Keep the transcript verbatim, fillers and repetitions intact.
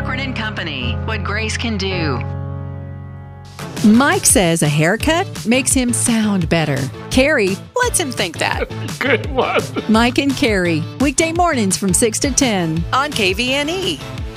Cochran and Company, what Grace can do. Mike says a haircut makes him sound better. Carrie lets him think that. Good one. Mike and Carrie, weekday mornings from six to ten on K V N E.